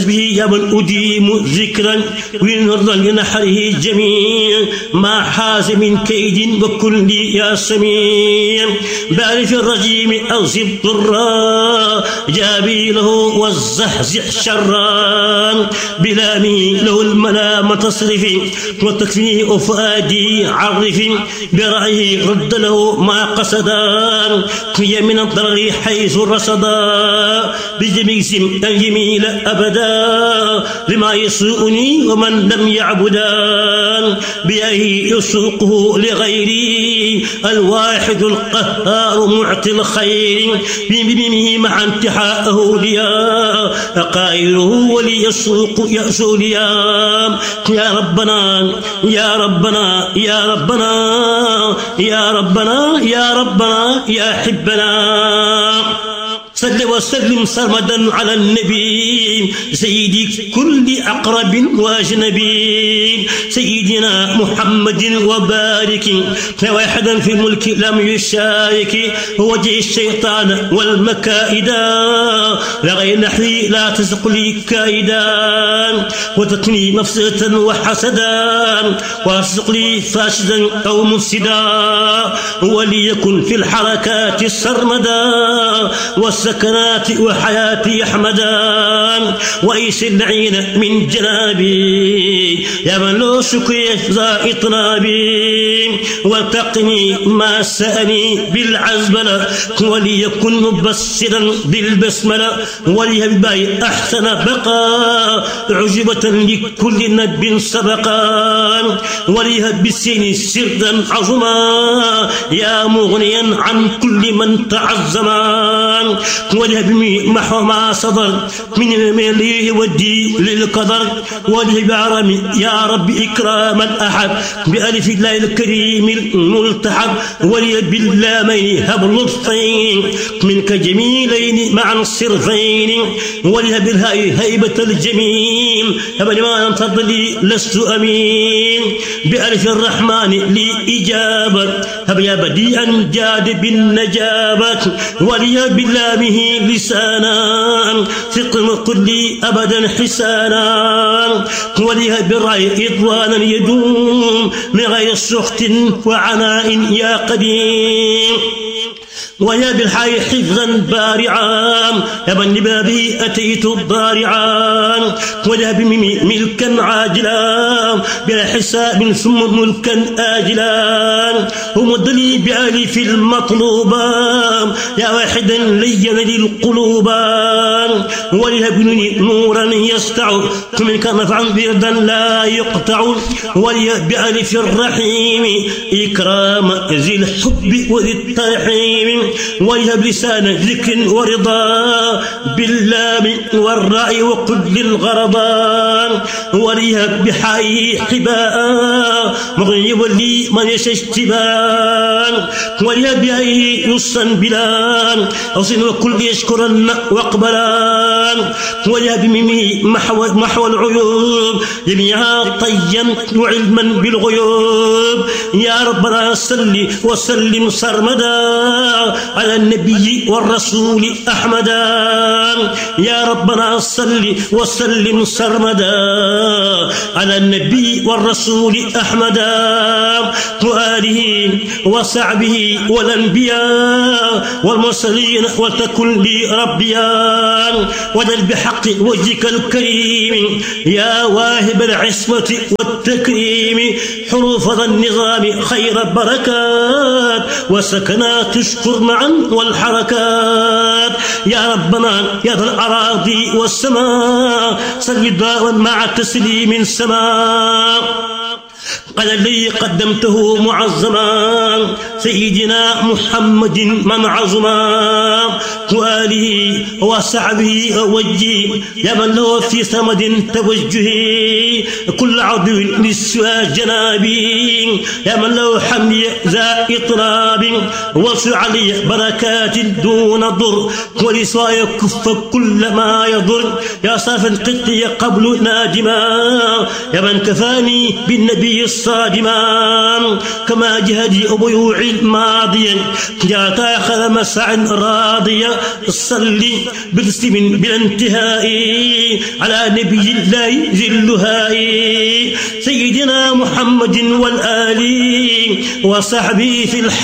به يا من أديم ذكرا ونرضا لنحره جميع ما حاز من كيد وكل يا سميع بارك في الرجيم أغزب ضرا جابي له والزحزح شرا بلامي له الملام تصرف وتكفيه أفادي عرف برأيه رد له ما قصدا كي من الضرر حيث رصدا بجميع سم أن يميل أبدا لما يسوءني ومن لم يعبدا بأيه يسوقه لغيري الواحد القهار معطي الخير بمنه مع انتحاءه ليا قائله وليسوق يأسو ليا يا ربنا يا ربنا يا ربنا يا ربنا يا ربنا يا حبنا صل وسلم سرمدا على النبي سيدي كل أقرب وأجنبي سيدنا محمد وبارك واحدا في الملك لم يشارك وجه الشيطان والمكائدا لغير نحوي لا تزق لي كائدا وتتني مفسدة وحسدا وتزق لي فاسدا أو مفسدا وليكن في الحركات السرمدا والسكنات وحياتي أحمدان وإيس اللعين من جنابي يا من لو شكي ذا إطنابي والتقني ما سأني بالعزبلة وليكن مبصرا بالبسملة وليهباي أحسن بقى عجبة لكل نب سبقا وليهب بالسين سردا عظما يا مغنيا عن كل من تعزما وليهب محو ما صدر من المليه والدي للقدر وليهب عرمي يا رب إكرام الأحد بألف الله الكريم الملتحد وليهب باللامين هب لطفين منك جميلين مع الصرفين وليهب بالهاء هيبة الجميل هب لما أنتظ لي لست أمين بألف الرحمن لي إجابة هب يا بديعا جاد بالنجابة وليهب باللامه لسانا ثق كل أبدا حسانا وليهب بالرأي إضوانا يدوم من غير سخط وعناء يا قديم ويا بالحي حفظا بارعا يا من بابي أتيت الضارعا ويا بميمي ملكا عاجلا بلا حساب ثم ملكا آجلا ومدلي بألف المطلوبا يا واحدا لين للقلوب وليهبني نورا يسطع منك نفعا بردا لا يقطع ولي بألف الرحيم إكرام ذي الحب وذي الترحيم وليهب لسان ذكر ورضا باللام والراء وقل الغرضان وليهب بحي حباء مغني ولي من يشاء اشتبان وليهب بأيه يصا بلان أوصن وكل يشكرن واقبلان وليهب بميمي محو العيوب جميعا طيا وعلما بالغيوب يا ربنا صل وسلم سرمدا على النبي والرسول أحمدا يا ربنا صل وسلم سرمدا على النبي والرسول أحمدا وآله وصحبه والأنبياء والمرسلين ولتكن لي ربيا وجل بحق وجهك الكريم يا واهب العصمة والتكريم حروف ذا النظام خير بركات وسكنات تشكر معا والحركات يا ربنا يا ذا الأراضي والسماء صل دائما مع تسليم سماء قال الذي قدمته معظما سيدنا محمد من عظما وآله وصحبه وجهه يا من له في صمد توجهي كل عضو للسوى جنابي يا من له حمي ذا إطراب وصل علي بركات دون ضر ولسواي كف كل ما يضر يا صافا قطي قبل ناجما يا من كفاني بالنبي النبي الصادمان كما جهدي بيوع الماضيا جاء آخر مساع راضيا صلي بتسليم بلا انتهاء على نبي الله ذي اللهاء سيدنا محمد والآل وصحبه في